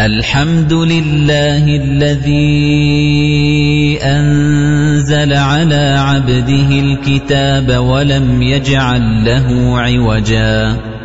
الحمد لله الذي أنزل على عبده الكتاب ولم يجعل له عوجا